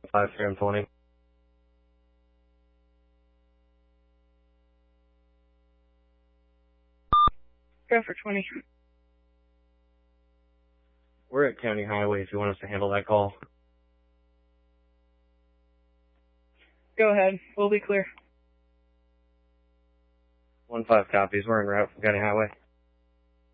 3M20. Go for 20. We're at County Highway if you want us to handle that call. Go ahead. We'll be clear. 1-5 copies. We're en route from County Highway.